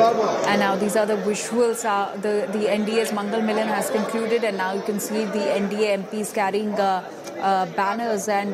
And now these are the visuals. The NDA's Mangal Milan has concluded, and now you can see the NDA MPs carrying banners, and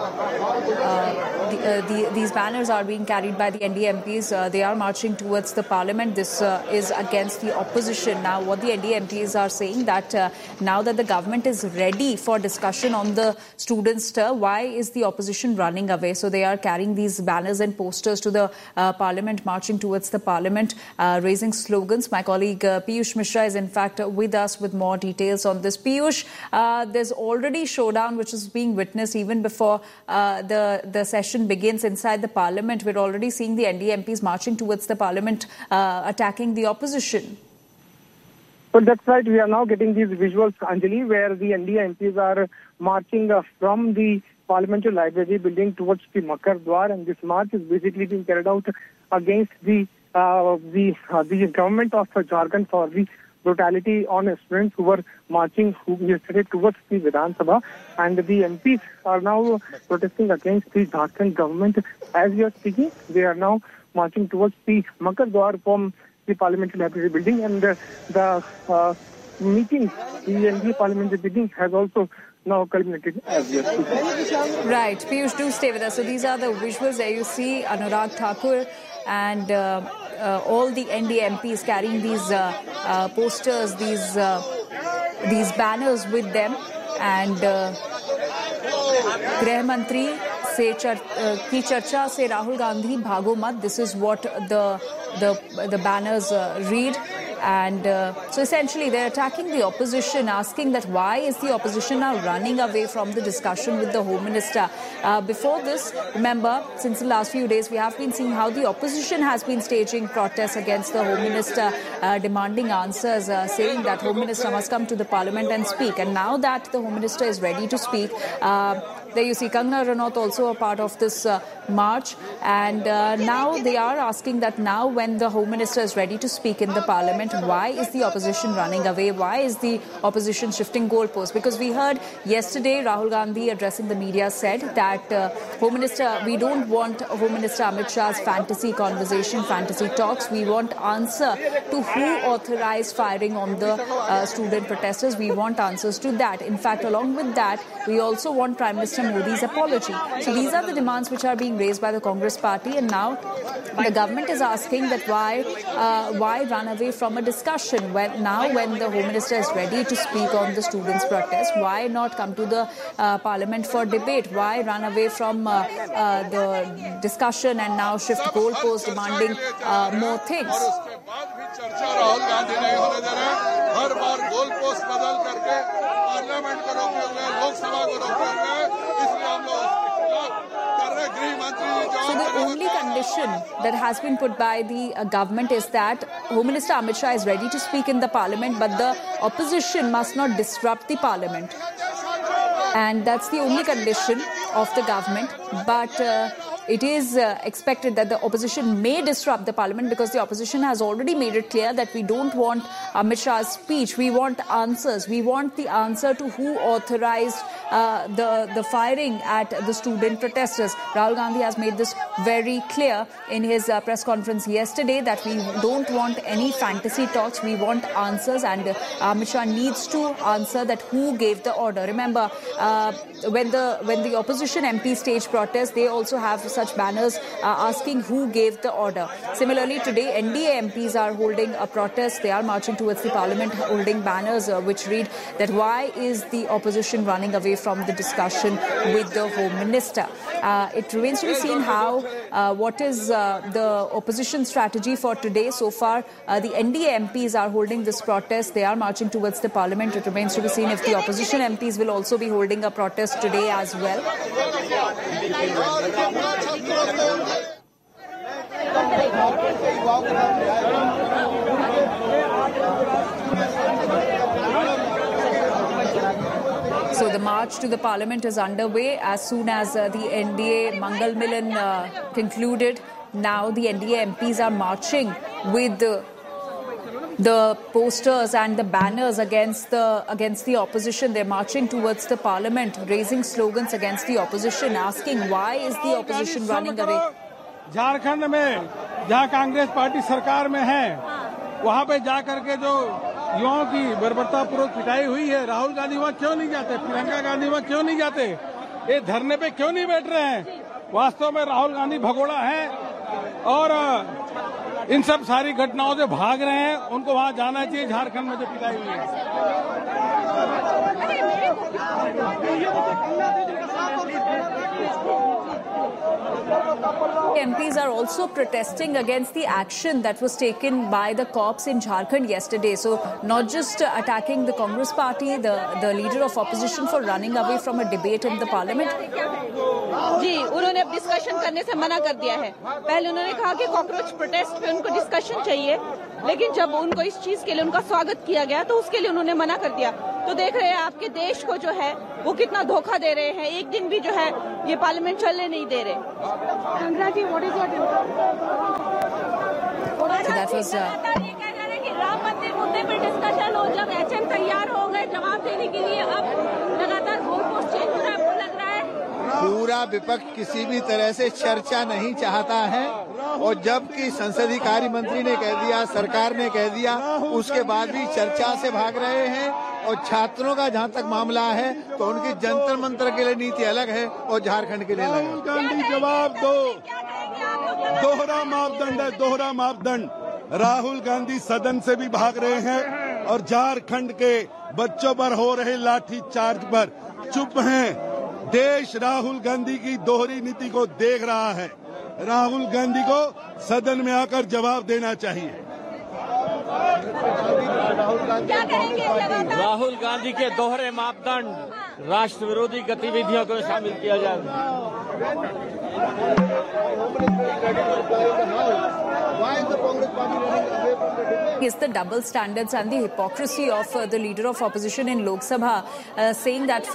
these banners are being carried by the NDA MPs. They are marching towards the parliament. This is against the opposition. Now, what the NDA MPs are saying that now that the government is ready for discussion on the students' term, why is the opposition running away? So they are carrying these banners and posters to the parliament, marching towards the parliament, raising slogans. My colleague Piyush Mishra is in fact with us with more details on this. Piyush, there's already showdown which is being witnessed even before the session begins inside the parliament. We're already seeing the NDA MPs marching towards the parliament, attacking the opposition. Well, that's right. We are now getting these visuals, Anjali, where the NDA MPs are marching from the Parliamentary Library building towards the Makar Dwar, and this march is basically being carried out against the government of Jharkhand for the brutality on students who were marching yesterday towards the Vidhan Sabha, and the MPs are now protesting against the Jharkhand government. As we are speaking, they are now marching towards the Makar Dwar from the Parliamentary Library building, and the meeting, the NDA Parliamentary building, has also now culminated as we are speaking. Right, Piyush, do stay with us. So these are the visuals there. You see Anurag Thakur and all the NDA MPs carrying these posters, these banners with them, and Greh Mantri की चर्चा से राहुल गांधी भागो मत. This is what the banners read. And so essentially they're attacking the opposition, asking that why is the opposition now running away from the discussion with the Home Minister. Before this, remember, since the last few days, we have been seeing how the opposition has been staging protests against the Home Minister, demanding answers, saying that Home Minister must come to the Parliament and speak. And now that the Home Minister is ready to speak, there you see Kangana Ranaut also a part of this march. And now they are asking that now when the Home Minister is ready to speak in the Parliament, why is the opposition running away? Why is the opposition shifting goalposts? Because we heard yesterday Rahul Gandhi addressing the media said that Home Minister, we don't want Home Minister Amit Shah's fantasy conversation, fantasy talks. We want answer to who authorized firing on the student protesters. We want answers to that. In fact, along with that, we also want Prime Minister Modi's apology. So these are the demands which are being raised by the Congress party, and now the government is asking that why run away from a discussion when the Home Minister is ready to speak on the students' protest? Why not come to the Parliament for debate? Why run away from the discussion and now shift goalposts demanding more things? So the only condition that has been put by the government is that Home Minister Amit Shah is ready to speak in the Parliament, but the opposition must not disrupt the Parliament. And that's the only condition of the government. But it is expected that the opposition may disrupt the Parliament, because the opposition has already made it clear that we don't want Amit Shah's speech. We want answers. We want the answer to who authorized the firing at the student protesters. Rahul Gandhi has made this very clear in his press conference yesterday that we don't want any fantasy talks. We want answers, and Amit Shah needs to answer that who gave the order. Remember, when the opposition MP stage protests, they also have such banners asking who gave the order. Similarly, today NDA MPs are holding a protest. They are marching towards the Parliament holding banners which read that why is the opposition running away from the discussion with the Home Minister. It remains to be seen what is the opposition strategy for today. So far, the NDA MPs are holding this protest. They are marching towards the Parliament. It remains to be seen if the opposition MPs will also be holding a protest today as well. So the march to the Parliament is underway. As soon as the NDA Mangal Milan concluded, now the NDA MPs are marching with the posters and the banners against the opposition. They're marching towards the Parliament, raising slogans against the opposition, asking why is the opposition running away. Jharkhand में जहाँ Congress party सरकार में है वहाँ पे जा करके जो युवाओं की बर्बरतापूर्वक पिटाई हुई है, राहुल गांधी वहाँ क्यों नहीं जाते, प्रियंका गांधी वहाँ क्यों नहीं जाते, ये धरने पे क्यों नहीं बैठ रहे हैं? वास्तव में राहुल गांधी भगोड़ा है और इन सब सारी घटनाओं से भाग रहे हैं। उनको वहाँ जाना चाहिए, झारखंड में जो पिटाई हुई है। MPs are also protesting against the action that was taken by the cops in Jharkhand yesterday. So not just attacking the Congress party, the leader of opposition for running away from a debate in the parliament. जी, उन्होंने अब discussion करने से मना कर दिया है। पहले उन्होंने कहा कि कॉकरोच प्रोटेस्ट पे उनको डिस्कशन चाहिए, लेकिन जब उनको इस चीज के लिए उनका स्वागत किया गया तो उसके लिए उन्होंने मना कर दिया। तो देख रहे हैं आपके देश को जो है वो कितना धोखा दे रहे हैं, एक दिन भी जो है ये पार्लियामेंट चलने नहीं दे रहे। ये कह जा रहे हैं कि राम मंदिर मुद्दे पर डिस्कशन हो, जब HM तैयार हो गए जवाब देने के लिए, अब लगातार गोल पोस्ट चेंज हो रहा है, आपको लग रहा है? पूरा विपक्ष किसी भी तरह से चर्चा नहीं चाहता है और जबकि संसदीय कार्य मंत्री ने कह दिया, सरकार ने कह दिया, उसके बाद भी चर्चा से भाग रहे हैं। और छात्रों का जहां तक मामला है तो उनकी जंतर मंतर के लिए नीति अलग है और झारखंड के लिए अलग है। राहुल गांधी जवाब दो, दोहरा मापदंड है, दोहरा मापदंड। राहुल गांधी सदन से भी भाग रहे हैं और झारखंड के बच्चों पर हो रहे लाठी चार्ज पर चुप हैं। देश राहुल गांधी की दोहरी नीति को देख रहा है। राहुल गांधी को सदन में आकर जवाब देना चाहिए। राहुल गांधी के दोहरे मापदंड, राष्ट्र विरोधी गतिविधियों को शामिल किया जाए। Is the double standards and the hypocrisy of the leader of opposition in Lok Sabha saying that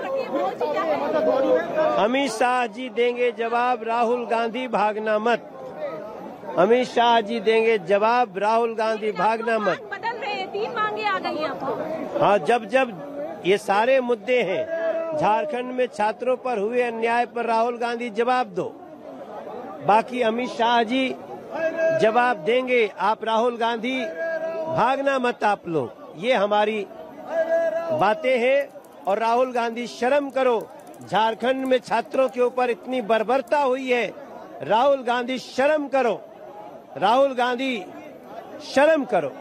Amit Shah ji देंगे जवाब, राहुल गांधी भागना मत। अमित शाह जी देंगे जवाब, राहुल गांधी भागना मत। बदल रहे, 3 मांगे आ गई आपको। हाँ, जब ये सारे मुद्दे हैं, झारखंड में छात्रों पर हुए अन्याय पर राहुल गांधी जवाब दो, बाकी अमित शाह जी जवाब देंगे। आप राहुल गांधी भागना मत आप लोग, ये हमारी बातें हैं। और राहुल गांधी शर्म करो, झारखंड में छात्रों के ऊपर इतनी बर्बरता हुई है। राहुल गांधी शर्म करो, राहुल गांधी शर्म करो।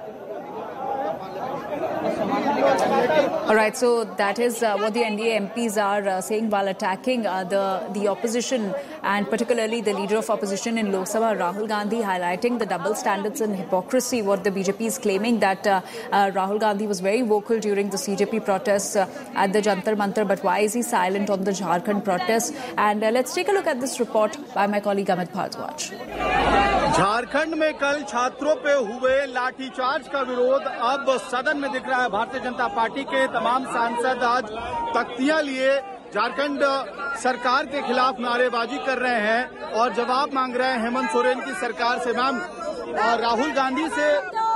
All right, so that is what the NDA MPs are saying while attacking the opposition and particularly the leader of opposition in Lok Sabha, Rahul Gandhi, highlighting the double standards and hypocrisy. What the BJP is claiming that Rahul Gandhi was very vocal during the CJP protests at the Jantar Mantar, but why is he silent on the Jharkhand protests? And let's take a look at this report by my colleague Amit Bhardwaj. Jharkhand में कल छात्रों पे हुए लाठीचार्ज का विरोध अब सदन में दिख रहा है। भारतीय जनता पार्टी के तमाम सांसद आज तख्तियां लिए झारखंड सरकार के खिलाफ नारेबाजी कर रहे हैं और जवाब मांग रहे हैं हेमंत सोरेन की सरकार से। मैम, राहुल गांधी से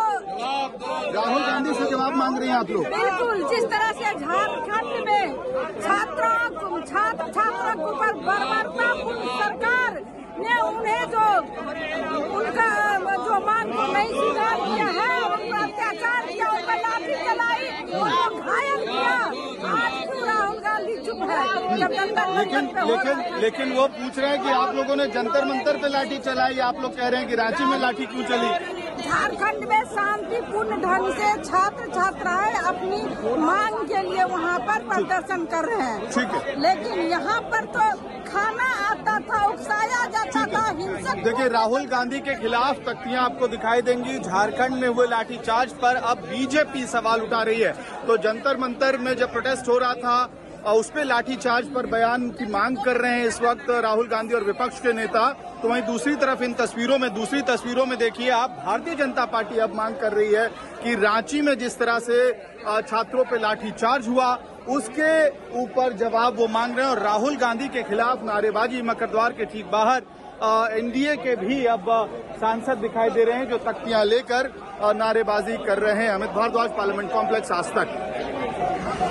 जवाब मांग रही हैं आप लोग? बिल्कुल, जिस तरह से झारखंड में छात्रों के ऊपर बर्बरतापूर्ण सरकार ने उन्हें उनका मांग को नहीं स्वीकार किया है, उन पर अत्याचार किया, उन पर लाठी चलाई, उनको घायल किया। आज क्यों राहुल गांधी चुप है? जब लेकिन वो पूछ रहे हैं कि आप लोगों ने जंतर मंतर पे लाठी चलाई, आप लोग कह रहे हैं कि रांची में लाठी क्यों चली? झारखंड में शांतिपूर्ण ढंग से छात्र छात्राएं अपनी मांग के लिए वहाँ पर प्रदर्शन कर रहे हैं। ठीक है, लेकिन यहाँ पर तो खाना आता था, उकसाया जाता था, हिंसक। देखिए, राहुल गांधी के खिलाफ तख्तियां आपको दिखाई देंगी। झारखंड में हुए लाठीचार्ज पर अब बीजेपी सवाल उठा रही है। तो जंतर मंतर में जब प्रोटेस्ट हो रहा था उस पे लाठीचार्ज पर बयान की मांग कर रहे हैं इस वक्त राहुल गांधी और विपक्ष के नेता। तो वहीं दूसरी तरफ दूसरी तस्वीरों में देखिए आप, भारतीय जनता पार्टी अब मांग कर रही है कि रांची में जिस तरह से छात्रों पे लाठीचार्ज हुआ उसके ऊपर जवाब वो मांग रहे हैं। और राहुल गांधी के खिलाफ नारेबाजी मकरद्वार के ठीक बाहर एनडीए के भी अब सांसद दिखाई दे रहे हैं जो तख्तियां लेकर नारेबाजी कर रहे हैं। अमित भारद्वाज, पार्लियामेंट कॉम्प्लेक्स, आज तक।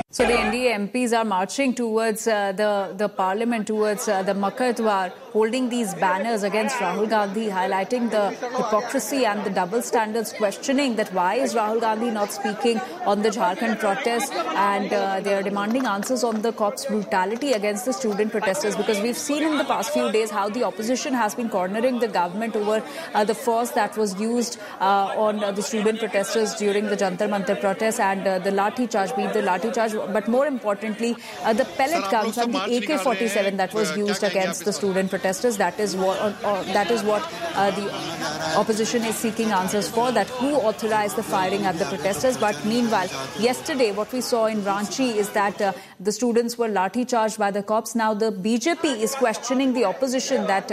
So the NDA MPs are marching towards the parliament, towards the Makar Dwar, holding these banners against Rahul Gandhi, highlighting the hypocrisy and the double standards, questioning that why is Rahul Gandhi not speaking on the Jharkhand protest, and they are demanding answers on the cops' brutality against the student protesters, because we've seen in the past few days how the opposition has been cornering the government over the force that was used on the student protesters during the Jantar Mantar protest, and the lathi charge, but more importantly, the pellet guns and the AK-47 that was used against the student protesters. That is what the opposition is seeking answers for, that who authorized the firing at the protesters. But meanwhile, yesterday what we saw in Ranchi is that the students were lathi charged by the cops. Now the BJP is questioning the opposition that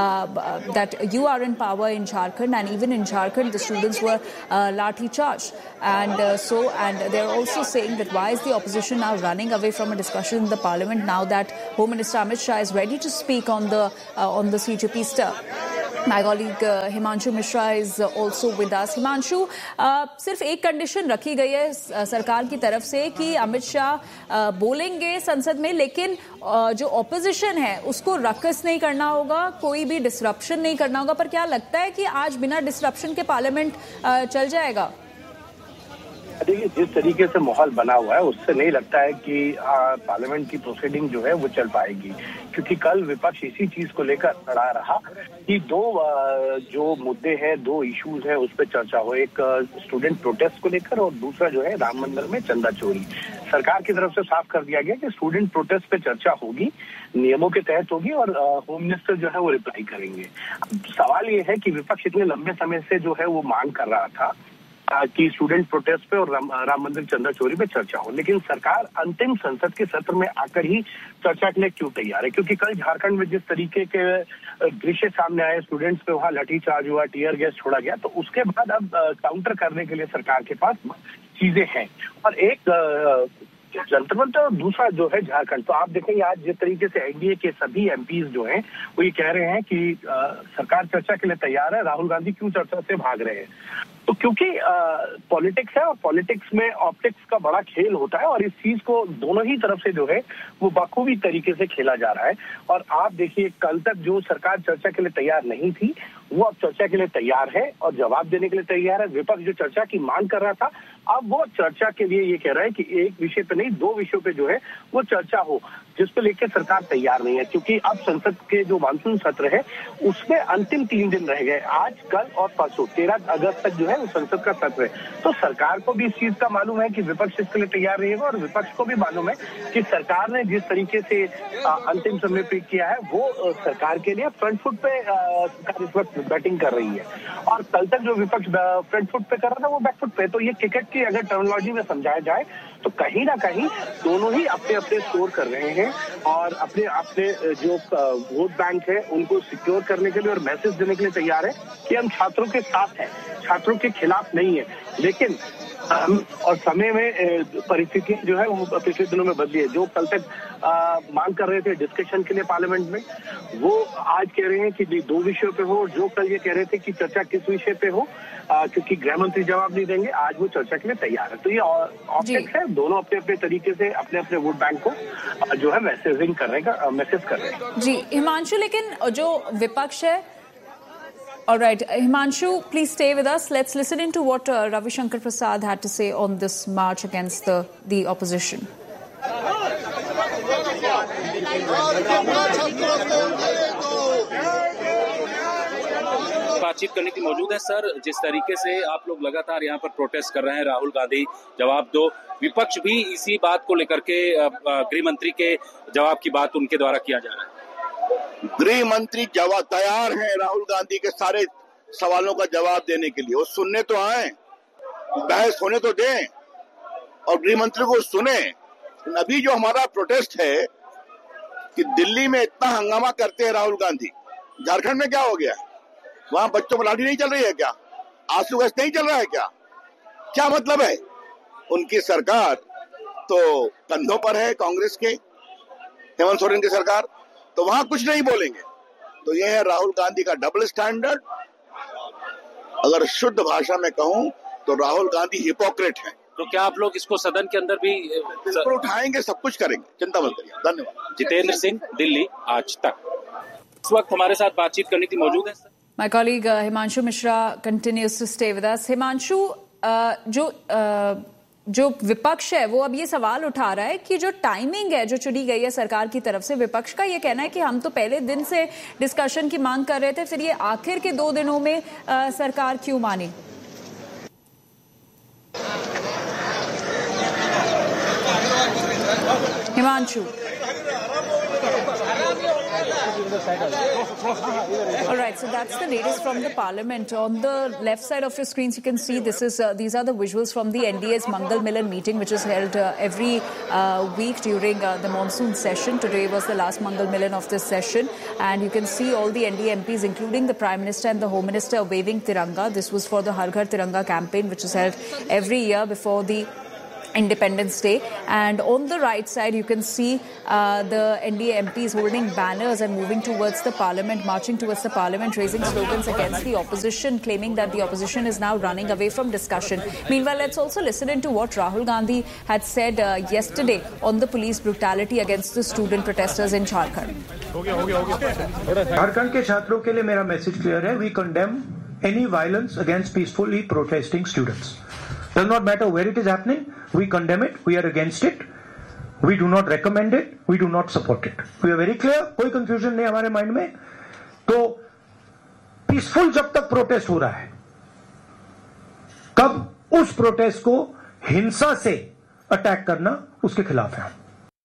you are in power in Jharkhand, and even in Jharkhand the students were lathi charged, and they're also saying that why is the opposition now running away from a discussion in the parliament now that Home Minister Amit Shah is ready to speak on the CJP stir. My colleague Himanshu Mishra is also with us. Himanshu, सिर्फ एक condition रखी गई है सरकार की तरफ से कि अमित शाह बोलेंगे संसद में, लेकिन जो ऑपोजिशन है उसको रकस नहीं करना होगा, कोई भी डिसरप्शन नहीं करना होगा। पर क्या लगता है कि आज बिना डिसरप्शन के पार्लियामेंट चल जाएगा? देखिए, जिस तरीके से माहौल बना हुआ है उससे नहीं लगता है कि पार्लियामेंट की प्रोसीडिंग जो है वो चल पाएगी, क्योंकि कल विपक्ष इसी चीज को लेकर लड़ा रहा कि दो जो मुद्दे हैं, दो इश्यूज हैं, उस पर चर्चा हो। एक स्टूडेंट प्रोटेस्ट को लेकर और दूसरा जो है राम मंदिर में चंदा चोरी। सरकार की तरफ से साफ कर दिया गया कि स्टूडेंट प्रोटेस्ट पे चर्चा होगी, नियमों के तहत होगी, और होम मिनिस्टर जो है वो रिप्लाई करेंगे। सवाल ये है कि विपक्ष इतने लंबे समय से जो है वो मांग कर रहा था कि स्टूडेंट प्रोटेस्ट पे और राम मंदिर चंदा चोरी पे चर्चा हो, लेकिन सरकार अंतिम संसद के सत्र में आकर ही चर्चा के लिए क्यों तैयार है? क्योंकि कल झारखंड में जिस तरीके के दृश्य सामने आए, स्टूडेंट्स पे वहां लाठीचार्ज हुआ, टीयर गैस छोड़ा गया, तो उसके बाद अब काउंटर करने के लिए सरकार के पास चीजें हैं। और एक जंतर मंतर और दूसरा जो है झारखंड। तो आप देखेंगे आज जिस तरीके से एनडीए के सभी एमपीज जो हैं वो ये कह रहे हैं कि सरकार चर्चा के लिए तैयार है, राहुल गांधी क्यों चर्चा से भाग रहे हैं? तो क्योंकि पॉलिटिक्स है और पॉलिटिक्स में ऑप्टिक्स का बड़ा खेल होता है, और इस चीज को दोनों ही तरफ से जो है वो बखूबी तरीके से खेला जा रहा है। और आप देखिए, कल तक जो सरकार चर्चा के लिए तैयार नहीं थी वो अब चर्चा के लिए तैयार है और जवाब देने के लिए तैयार है। विपक्ष जो चर्चा की मांग कर रहा था, अब वो चर्चा के लिए ये कह रहा है कि एक विषय पे नहीं, दो विषयों पे जो है वो चर्चा हो, जिस पे लेकर सरकार तैयार नहीं है। क्योंकि अब संसद के जो मानसून सत्र है उसमें अंतिम 3 दिन रह गए, आज, कल और परसों। 13 अगस्त तक जो है वो संसद का सत्र है। तो सरकार को भी इस चीज का मालूम है कि विपक्ष इसके लिए तैयार रहेगा, और विपक्ष को भी मालूम है कि सरकार ने जिस तरीके से अंतिम समय पे किया है वो सरकार के लिए फ्रंट फुट पे सरकार इस वक्त बैटिंग कर रही है, और कल तक जो विपक्ष फ्रंट फुट पे कर रहा था वो बैक फुट पे। तो ये क्रिकेट की अगर टर्मिनोलॉजी में समझाया जाए तो कहीं ना कहीं दोनों ही अपने अपने स्कोर कर रहे हैं, और अपने अपने जो वोट बैंक है उनको सिक्योर करने के लिए और मैसेज देने के लिए तैयार है कि हम छात्रों के साथ हैं, छात्रों के खिलाफ नहीं है। लेकिन और समय में परिस्थिति जो है वो पिछले दिनों में बदली है। जो कल तक मांग कर रहे थे डिस्कशन के लिए पार्लियामेंट में, वो आज कह रहे हैं कि दो विषयों पे हो। जो कल ये कह रहे थे कि चर्चा किस विषय पे हो, क्योंकि गृह मंत्री जवाब नहीं देंगे, आज वो चर्चा के लिए तैयार है। तो ये ऑप्टिक्स है, दोनों अपने अपने तरीके से अपने अपने वोट बैंक को जो है मैसेज कर रहे हैं। जी हिमांशु, लेकिन जो विपक्ष है, all right, Himanshu, please stay with us. Let's listen into what Ravi Shankar Prasad had to say on this march against the opposition. बातचीत करने की मौजूद है। सर, जिस तरीके से आप लोग लगातार यहाँ पर प्रोटेस्ट कर रहे हैं, राहुल गांधी जवाब दो, विपक्ष भी इसी बात को लेकर के गृह मंत्री के जवाब की बात उनके द्वारा किया जा रहा है। गृह मंत्री जवाब तैयार हैं राहुल गांधी के सारे सवालों का जवाब देने के लिए। वो सुनने तो आए, बहस होने तो दें और गृह मंत्री को सुने। अभी जो हमारा प्रोटेस्ट है कि दिल्ली में इतना हंगामा करते हैं राहुल गांधी, झारखंड में क्या हो गया? वहां बच्चों पर लाठी नहीं चल रही है क्या? आंसू गैस नहीं चल रहा है क्या? क्या मतलब है? उनकी सरकार तो कंधों पर है कांग्रेस के, हेमंत सोरेन की सरकार, तो वहां कुछ नहीं बोलेंगे। तो यह है राहुल गांधी का डबल स्टैंडर्ड। अगर शुद्ध भाषा में कहूं तो राहुल गांधी हिपोक्रेट है। तो क्या आप लोग इसको सदन के अंदर भी बिल्कुल उठाएंगे, सब कुछ करेंगे, चिंता मत करिए। धन्यवाद। जितेंद्र सिंह, दिल्ली आज तक। इस वक्त हमारे साथ बातचीत करने की मौजूद है My colleague Himanshu Mishra continues to stay with us. Himanshu, जो विपक्ष है वो अब ये सवाल उठा रहा है कि जो टाइमिंग है जो चुनी गई है सरकार की तरफ से, विपक्ष का ये कहना है कि हम तो पहले दिन से डिस्कशन की मांग कर रहे थे, फिर ये आखिर के 2 दिनों में सरकार क्यों मानी? Himanshu. All right, so that's the latest from the Parliament. On the left side of your screens, you can see these are the visuals from the NDA's Mangal Milan meeting, which is held every week during the monsoon session. Today was the last Mangal Milan of this session, and you can see all the NDA MPs, including the Prime Minister and the Home Minister, waving Tiranga. This was for the Har Ghar Tiranga campaign, which is held every year before the Independence Day. And on the right side, you can see the NDA MPs holding banners and moving towards the Parliament, marching towards the Parliament, raising slogans against the opposition, claiming that the opposition is now running away from discussion. Meanwhile, let's also listen into what Rahul Gandhi had said yesterday on the police brutality against the student protesters in Jharkhand. Jharkhand के छात्रों के लिए मेरा message clear है. We condemn any violence against peacefully protesting students. Does not matter where it is happening. We condemn it. We are against it. We do not recommend it. We do not support it. We are very clear. कोई confusion नहीं हमारे mind में. तो peaceful जब तक protest हो रहा है, कब उस प्रोटेस्ट को हिंसा से अटैक करना, उसके खिलाफ है.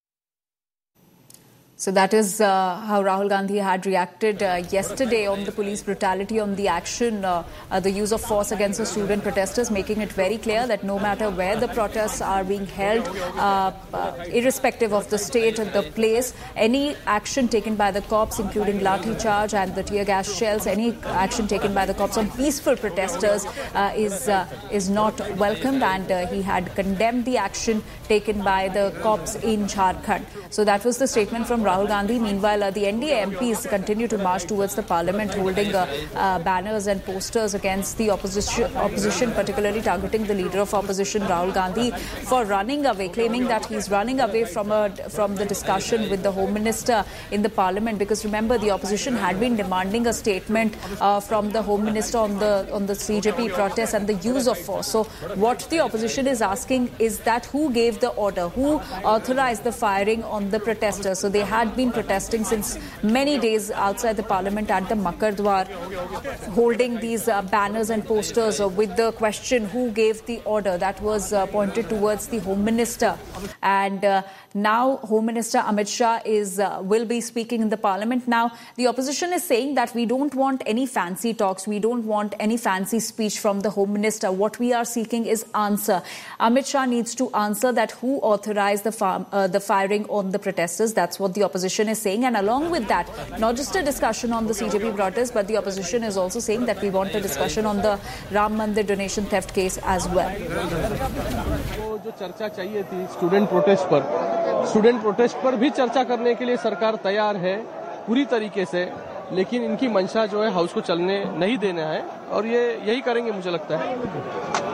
So that is how Rahul Gandhi had reacted yesterday on the police brutality, on the action, the use of force against the student protesters, making it very clear that no matter where the protests are being held, irrespective of the state and the place, any action taken by the cops, including lathi charge and the tear gas shells, any action taken by the cops on peaceful protesters is not welcomed, and he had condemned the action taken by the cops in Jharkhand. So that was the statement from Rahul Gandhi. Meanwhile, the NDA MPs continue to march towards the Parliament, holding banners and posters against the opposition, particularly targeting the leader of opposition, Rahul Gandhi, for running away, claiming that he's running away from the discussion with the Home Minister in the Parliament. Because remember, the opposition had been demanding a statement from the Home Minister on the CJP protests and the use of force. So what the opposition is asking is that who gave the order, who authorized the firing on the protesters. So they had been protesting since many days outside the Parliament at the Makar Dwar, holding these banners and posters with the question who gave the order. That was pointed towards the Home Minister. And now Home Minister Amit Shah will be speaking in the Parliament. Now the opposition is saying that we don't want any fancy talks, we don't want any fancy speech from the Home Minister. What we are seeking is answer. Amit Shah needs to answer that who authorized the firing on the protesters. That's what the opposition is saying. And along with that, not just a discussion on the CJP protests, but the opposition is also saying that we want a discussion on the Ram Mandir donation theft case as well. जो चर्चा चाहिए थी student protest पर भी चर्चा करने के लिए सरकार तैयार है पूरी तरीके से, लेकिन इनकी मंशा जो है हाउस को चलने नहीं देना है और ये यही करेंगे मुझे लगता है.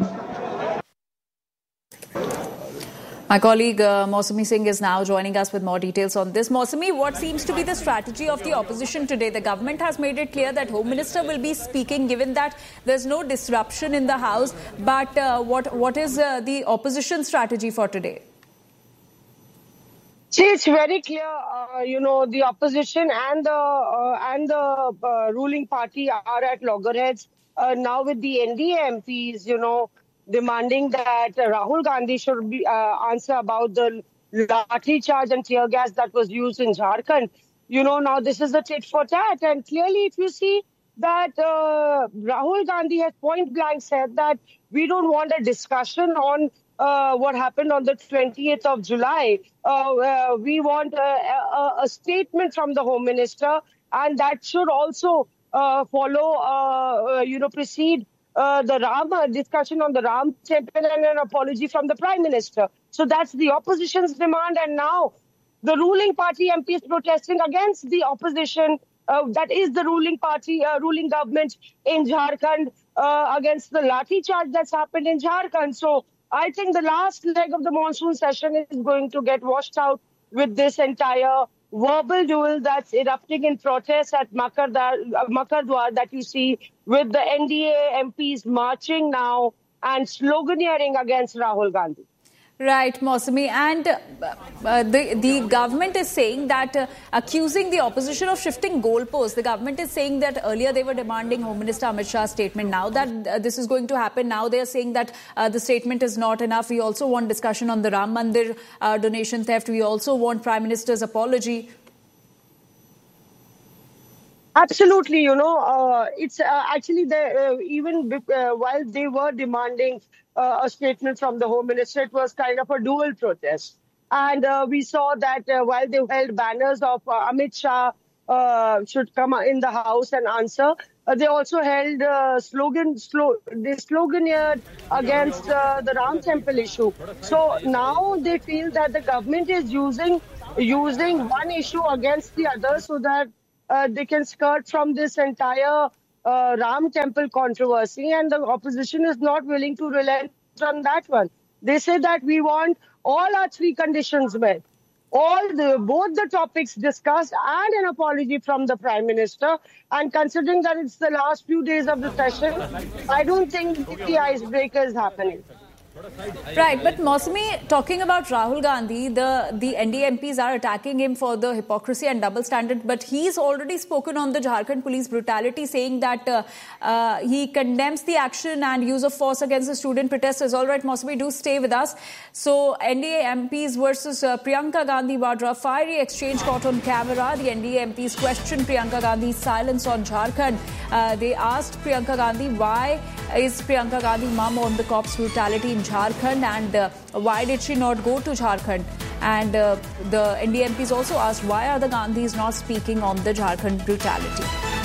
My colleague Mausami Singh is now joining us with more details on this. Mausami, what seems to be the strategy of the opposition today? The government has made it clear that Home Minister will be speaking, given that there's no disruption in the House. But what is the opposition strategy for today? See, it's very clear. The opposition and the ruling party are at loggerheads now with the NDA MPs. Demanding that Rahul Gandhi should answer about the lathi charge and tear gas that was used in Jharkhand. Now this is a tit for tat. And clearly, if you see that Rahul Gandhi has point blank said that we don't want a discussion on what happened on the 20th of July. We want a statement from the Home Minister, and that should also precede the Ram discussion on the Ram temple and an apology from the Prime Minister. So that's the opposition's demand. And now the ruling party MPs protesting against the opposition, that is the ruling party, ruling government in Jharkhand, against the lathi charge that's happened in Jharkhand. So I think the last leg of the monsoon session is going to get washed out with this entire verbal duel that's erupting in protest at Makardwar that you see, with the NDA MPs marching now and sloganeering against Rahul Gandhi. Right, Mausami, and the government is saying that accusing the opposition of shifting goalposts. The government is saying that earlier they were demanding Home Minister Amit Shah's statement. Now that this is going to happen, now they are saying that the statement is not enough. We also want discussion on the Ram Mandir donation theft. We also want Prime Minister's apology. Absolutely, it's actually even while they were demanding a statement from the Home Minister, it was kind of a dual protest. And we saw that while they held banners of Amit Shah should come in the house and answer, they also held they sloganeered against the Ram Temple issue. So now they feel that the government is using one issue against the other so that they can skirt from this entire Ram Temple controversy, and the opposition is not willing to relent on that one. They say that we want all our three conditions met, both the topics discussed, and an apology from the Prime Minister. And considering that it's the last few days of the session, I don't think the icebreaker is happening. Right, but Mausami, talking about Rahul Gandhi, the NDA MPs are attacking him for the hypocrisy and double standard, but he's already spoken on the Jharkhand police brutality, saying that he condemns the action and use of force against the student protesters. All right, Mausami, do stay with us. So, NDA MPs versus Priyanka Gandhi Vadra, fiery exchange caught on camera. The NDA MPs questioned Priyanka Gandhi's silence on Jharkhand. They asked Priyanka Gandhi, why is Priyanka Gandhi mum on the cops' brutality in Jharkhand, and why did she not go to Jharkhand? And the NDA MPs also asked, why are the Gandhis not speaking on the Jharkhand brutality?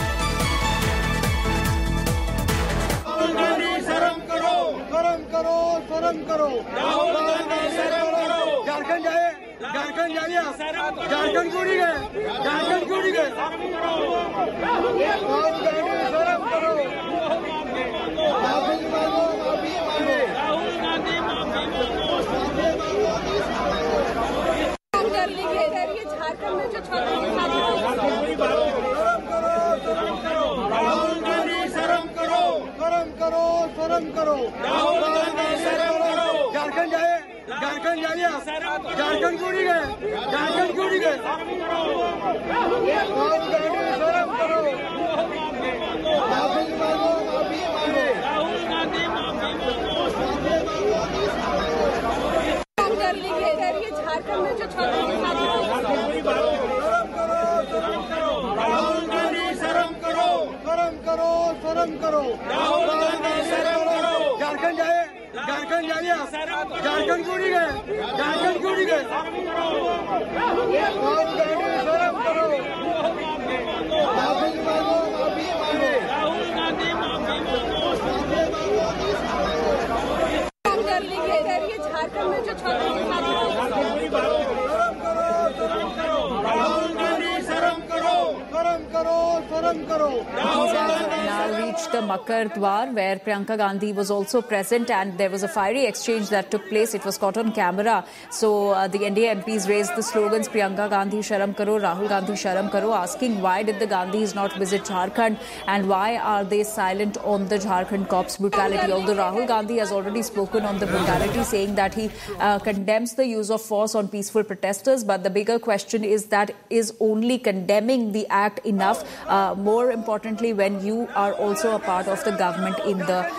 Now reached the Makardwar, where Priyanka Gandhi was also present, and there was a fiery exchange that took place. It was caught on camera. So the NDA MPs raised the slogans Priyanka Gandhi Sharam Karo, Rahul Gandhi Sharam Karo, asking why did the Gandhis not visit Jharkhand and why are they silent on the Jharkhand cops' brutality. Although Rahul Gandhi has already spoken on the brutality, saying that he condemns the use of force on peaceful protesters, but the bigger question is that is only condemning the act enough? More importantly, when you are also a part of the government in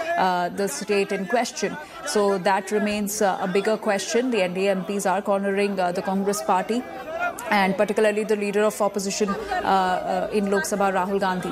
the state in question. So that remains a bigger question. The NDA MPs are cornering the Congress party, and particularly the leader of opposition in Lok Sabha, Rahul Gandhi.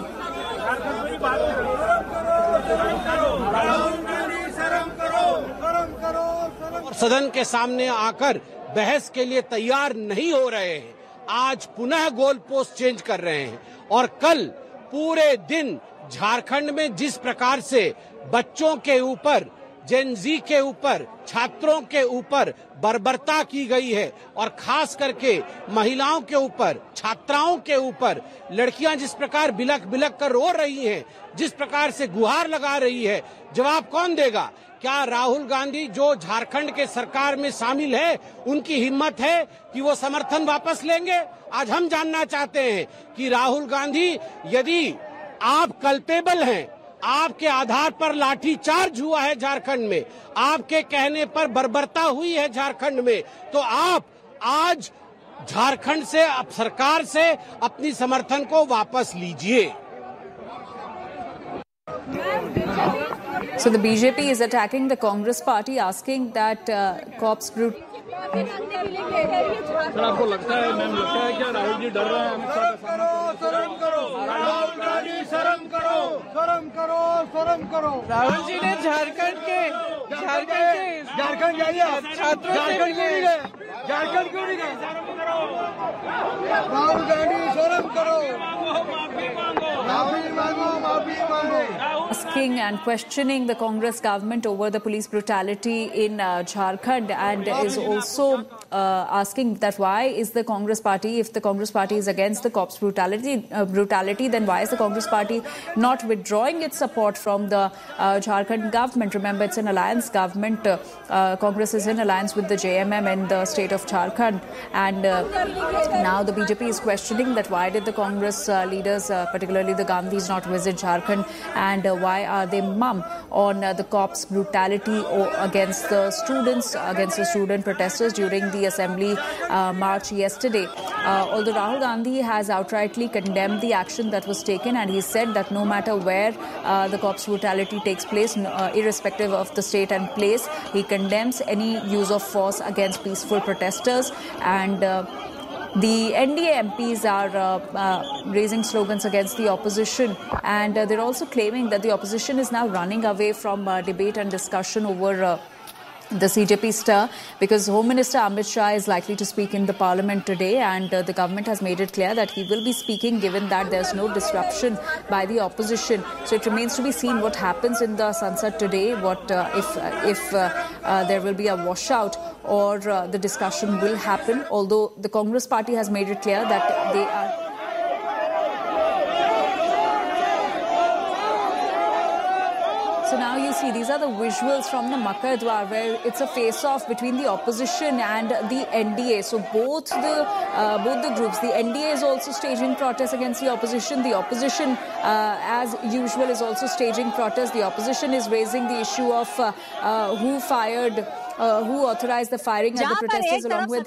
सदन के सामने आकर बहस के लिए तैयार नहीं हो रहे हैं। आज पुनः गोल पोस्ट चेंज कर रहे हैं और कल पूरे दिन झारखंड में जिस प्रकार से बच्चों के ऊपर जेन जी के ऊपर, छात्रों के ऊपर बर्बरता की गई है और खास करके महिलाओं के ऊपर, छात्राओं के ऊपर, लड़कियां जिस प्रकार बिलख बिलख कर रो रही हैं, जिस प्रकार से गुहार लगा रही है, जवाब कौन देगा? क्या राहुल गांधी जो झारखंड के सरकार में शामिल है, उनकी हिम्मत है कि वो समर्थन वापस लेंगे? आज हम जानना चाहते हैं कि राहुल गांधी, यदि आप कल्पेबल हैं, आपके आधार पर लाठी चार्ज हुआ है झारखंड में, आपके कहने पर बर्बरता हुई है झारखंड में, तो आप आज झारखंड से, अब सरकार से अपनी समर्थन को वापस लीजिए। So the BJP is attacking the Congress party, asking that cops brute. Sir आपको लगता है, मैम, लगता है क्या राहुल जी डर रहे हैं अमित शाह का सामना? शर्म करो राहुल गांधी, शर्म करो, शर्म करो, शर्म करो। राहुल जी ने झारखंड जाइए, छात्रों से मिले, झारखंड क्यों नहीं गए? राहुल गांधी, शर्म करो, माफी मांगो, माफी मांगो। Asking and questioning the Congress government over the police brutality in Jharkhand, and is also asking that why is the Congress party, if the Congress party is against the cops brutality, then why is the Congress party not withdrawing its support from the Jharkhand government? Remember, it's an alliance government. Congress is in alliance with the JMM in the state of Jharkhand, and now the BJP is questioning that why did the Congress leaders, particularly the Gandhis, not visit Jharkhand, and why are they mum on the cops brutality against the students, against the student protesters during the assembly march yesterday. Although Rahul Gandhi has outrightly condemned the action that was taken, and he said that no matter where the cops brutality takes place, irrespective of the state and place, he condemns any use of force against peaceful protesters. And the NDA MPs are raising slogans against the opposition, and they're also claiming that the opposition is now running away from debate and discussion over the CJP stir, because Home Minister Amit Shah is likely to speak in the parliament today, and the government has made it clear that he will be speaking given that there's no disruption by the opposition. So it remains to be seen what happens in the Sansad today, what if there will be a washout or the discussion will happen, although the Congress party has made it clear that they are... So now you see, these are the visuals from the Makar Dwar, where it's a face-off between the opposition and the NDA. So both the groups, the NDA is also staging protests against the opposition. The opposition, as usual, is also staging protests. The opposition is raising the issue of who authorized the firing at the protesters, along with...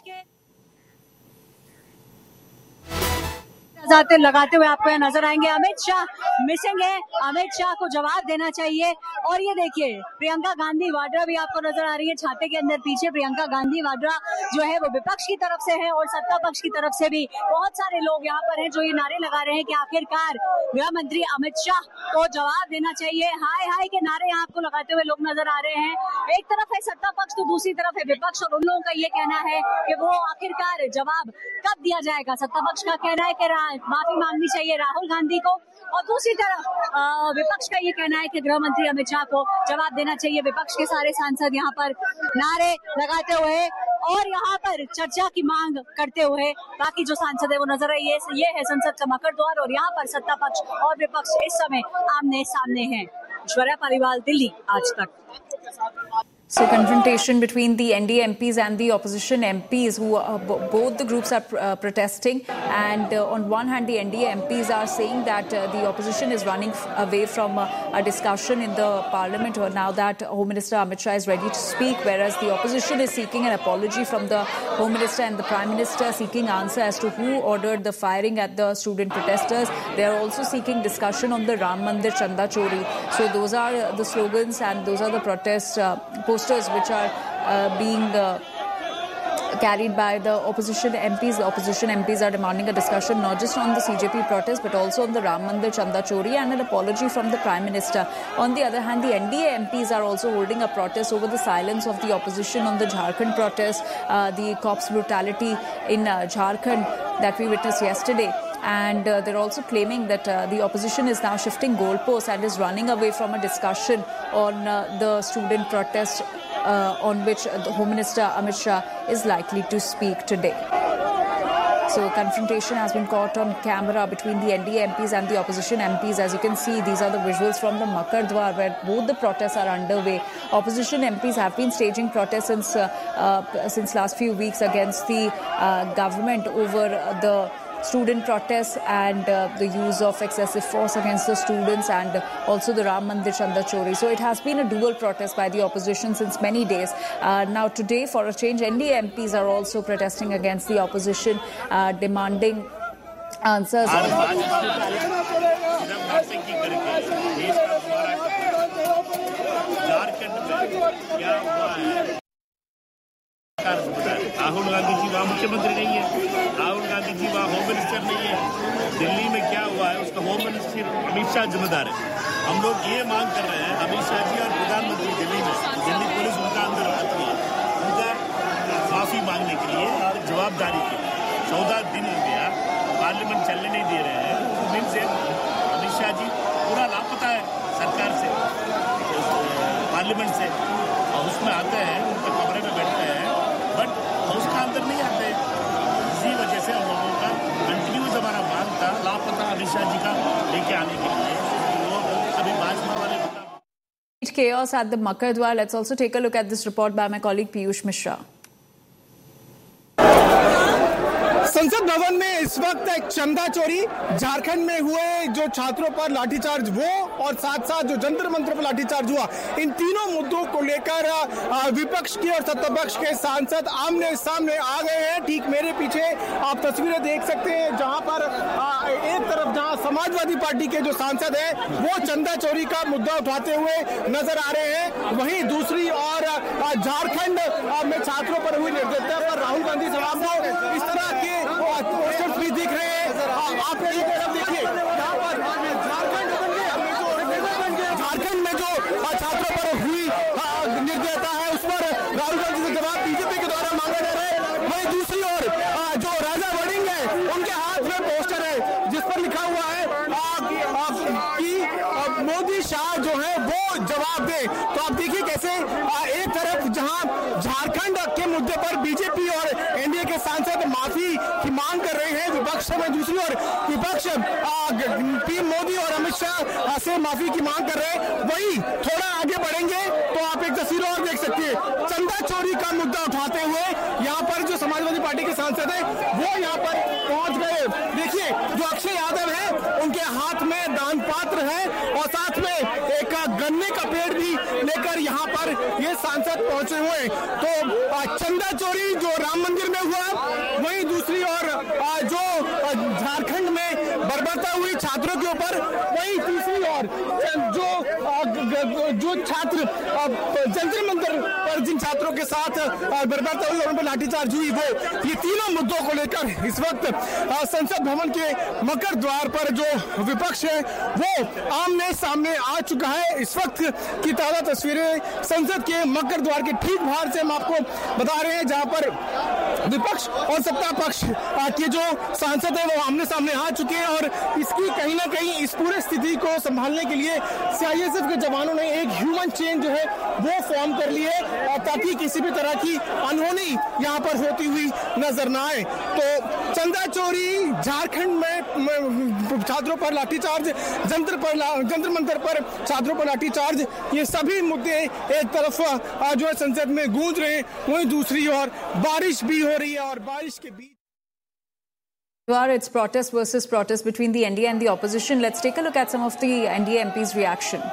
लगाते हुए आपको यहाँ नजर आएंगे। Amit Shah missing है, अमित शाह को जवाब देना चाहिए। और ये देखिए, प्रियंका गांधी वाड्रा भी आपको नजर आ रही है छाते के अंदर पीछे। प्रियंका गांधी वाड्रा जो है वो विपक्ष की तरफ से है और सत्ता पक्ष की तरफ से भी बहुत सारे लोग यहाँ पर हैं जो ये नारे लगा रहे हैं कि आखिरकार गृह मंत्री अमित शाह को जवाब देना चाहिए। हाय हाय के नारे यहाँ आपको लगाते हुए लोग नजर आ रहे हैं। एक तरफ है सत्ता पक्ष तो दूसरी तरफ है विपक्ष, और उन लोगों का ये कहना है कि वो आखिरकार जवाब कब दिया जाएगा। सत्ता पक्ष का कहना है कि माफी मांगनी चाहिए राहुल गांधी को, और दूसरी तरफ विपक्ष का ये कहना है कि गृह मंत्री अमित शाह को जवाब देना चाहिए। विपक्ष के सारे सांसद यहाँ पर नारे लगाते हुए और यहाँ पर चर्चा की मांग करते हुए बाकी जो सांसद है वो नजर आई है। ये है संसद का मकर द्वार और यहाँ पर सत्ता पक्ष और विपक्ष इस समय आमने सामने हैं। ऐश्वर्या पालीवाल, दिल्ली आज तक। So confrontation between the NDA MPs and the opposition MPs, who both the groups are protesting, and on one hand the NDA MPs are saying that the opposition is running away from a discussion in the parliament, or now that Home Minister Amit Shah is ready to speak, whereas the opposition is seeking an apology from the Home Minister and the Prime Minister, seeking answer as to who ordered the firing at the student protesters. They are also seeking discussion on the Ram Mandir Chanda Chori. So those are the slogans and those are the protest posters which are being carried by the opposition MPs. The opposition MPs are demanding a discussion not just on the CJP protest but also on the Ram Mandir Chanda Chori and an apology from the Prime Minister. On the other hand, the NDA MPs are also holding a protest over the silence of the opposition on the Jharkhand protest, the cops brutality in Jharkhand that we witnessed yesterday. and they're also claiming that the opposition is now shifting goalposts and is running away from a discussion on the student protest on which the Home Minister Amit Shah is likely to speak today. So confrontation has been caught on camera between the NDA MPs and the opposition MPs. As you can see, these are the visuals from the Makar Dwar where both the protests are underway. Opposition MPs have been staging protests since last few weeks against the government over the student protests and the use of excessive force against the students and also the Ram Mandir Chanda Chori. So it has been a dual protest by the opposition since many days. Now today, for a change, NDA MPs are also protesting against the opposition, demanding answers. Rahul Gandhi ji वहाँ मुख्यमंत्री नहीं है, राहुल गांधी जी वहाँ home minister नहीं है। दिल्ली में क्या हुआ है उसका होम मिनिस्टर अमित शाह जिम्मेदार है। हम लोग ये मांग कर रहे हैं अमित शाह जी और प्रधानमंत्री दिल्ली में, दिल्ली पुलिस उनका अंदर आती है, उनका माफी मांगने के लिए और जवाबदारी के लिए 14 दिन हो गया, पार्लियामेंट चलने नहीं दे रहे हैं। उस दिन से अमित शाह जी पूरा लापता है सरकार से, पार्लियामेंट से, और उसमें आते हैं, उनके कमरे में बैठते हैं, बट हाउस का अंदर नहीं आते। इसी वजह से हम लोगों का कंटिन्यूस हमारा मांग था लापता अमित शाह जी का लेके आने के लिए। वो अभी भाजपा वाले chaos at the Makar Dwar. Let's also take a look at this report by my colleague Piyush Mishra. संसद भवन में इस वक्त एक चंदा चोरी, झारखंड में हुए जो छात्रों पर लाठीचार्ज वो और साथ साथ जो जंतर मंतर पर लाठीचार्ज हुआ, इन तीनों मुद्दों को लेकर विपक्ष के और सत्तापक्ष के सांसद आमने सामने आ गए हैं। ठीक मेरे पीछे आप तस्वीरें देख सकते हैं जहां पर एक तरफ जहां समाजवादी पार्टी के जो सांसद हैं वो चंदा चोरी का मुद्दा उठाते हुए नजर आ रहे हैं, वहीं दूसरी ओर झारखंड में छात्रों पर हुई निर्दयता पर राहुल गांधी जवाब दो, इस तरह के पोस्टर्स भी दिख रहे हैं। आप एक तरफ देखिए यहाँ पर झारखंड में जो छात्रों पर हुई निर्दयता है उस पर राहुल गांधी से जवाब बीजेपी के द्वारा मांगा जा रहा है। वहीं दूसरी ओर जो राजा वड़िंग है उनके हाथ में पोस्टर है जिस पर लिखा हुआ है कि मोदी शाह जो है वो जवाब दे। तो आप देखिए कैसे एक तरफ जहां झारखंड के मुद्दे पर बीजेपी और एनडीए के सांसद माफी की मांग कर रहे हैं विपक्ष में, दूसरी ओर विपक्ष पीएम मोदी और अमित शाह से माफी की मांग कर रहे हैं। वही थोड़ा आगे बढ़ेंगे तो आप एक तस्वीर और देख सकते हैं, चंदा चोरी का मुद्दा उठाते हुए यहाँ पर जो समाजवादी पार्टी के सांसद है वो यहाँ पर पहुंच गए। देखिए जो अक्षय यादव है उनके हाथ में दान पात्र है और साथ में एक गन्ने का पेड़ भी लेकर यहाँ पर ये सांसद पहुंचे हुए। तो चंदा चोरी जो राम मंदिर में हुआ, वहीं दूसरी ओर जो झारखंड में बर्बरता हुई छात्रों के ऊपर, वहीं तीसरी ओर जो छात्र जंतर मंतर पर जिन छात्रों के साथ बर्बरता हुई और उन पर लाठीचार्ज हुई, वो ये तीनों मुद्दों को लेकर इस वक्त संसद भवन के मकर द्वार पर जो विपक्ष है वो आमने सामने आ चुका है। इस वक्त की ताजा तस्वीरें संसद के मकर द्वार के ठीक बाहर से हम आपको बता रहे हैं जहां पर विपक्ष और सत्ता पक्ष के जो सांसद है वो आमने सामने आ चुके हैं और इसकी कहीं ना कहीं इस पूरे स्थिति को संभालने के लिए सीआईएसएफ के जवानों ने एक ह्यूमन चेन जो है वो फॉर्म कर ली है ताकि किसी भी तरह की अनहोनी यहाँ पर होती हुई नजर न आए। तो चंदा चोरी, झारखंड में छात्रों पर लाठीचार्ज, जंतर मंतर पर छात्रों पर लाठीचार्ज, ये सभी मुद्दे एक तरफ जो है संसद में गूंज रहे हैं, वहीं दूसरी ओर बारिश भी हो रही है और बारिश के बीच It's protest versus protest between the NDA and the opposition. Let's take a look at some of the NDA MPs' reaction.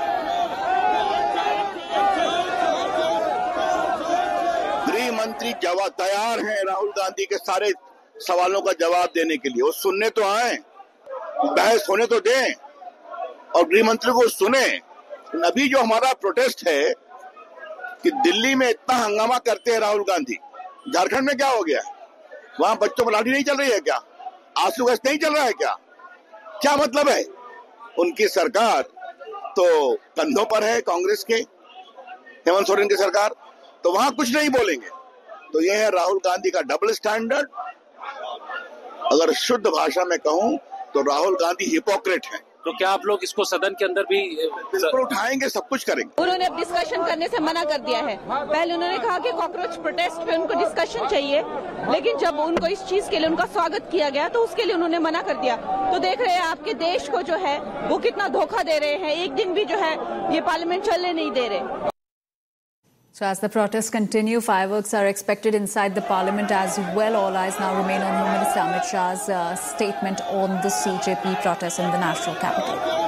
गृह मंत्री तैयार हैं राहुल गांधी के सारे सवालों का जवाब देने के लिए। वो सुनने तो आए, बहस होने तो दें और गृह मंत्री को सुने। अभी जो हमारा प्रोटेस्ट है कि दिल्ली में इतना हंगामा करते हैं राहुल गांधी, झारखंड में क्या हो गया? वहां बच्चों पर लाठी नहीं चल रही है क्या? आंसू गैस नहीं चल रहा है क्या? क्या मतलब है? उनकी सरकार तो कंधों पर है कांग्रेस के, हेमंत सोरेन की सरकार, तो वहां कुछ नहीं बोलेंगे। तो ये है राहुल गांधी का डबल स्टैंडर्ड अगर शुद्ध भाषा में कहूं तो राहुल गांधी हिपोक्रेट हैं। तो क्या आप लोग इसको सदन के अंदर भी बिल्कुल उठाएंगे, सब कुछ करेंगे। उन्होंने अब डिस्कशन करने से मना कर दिया है। पहले उन्होंने कहा कि कॉकरोच प्रोटेस्ट पे उनको डिस्कशन चाहिए, लेकिन जब उनको इस चीज के लिए उनका स्वागत किया गया तो उसके लिए उन्होंने मना कर दिया। तो देख रहे हैं आपके देश को जो है वो कितना धोखा दे रहे हैं, एक दिन भी जो है ये पार्लियामेंट चलने नहीं दे रहे। So as the protests continue, fireworks are expected inside the parliament as well. All eyes now remain on Home Minister Amit Shah's statement on the CJP protests in the national capital.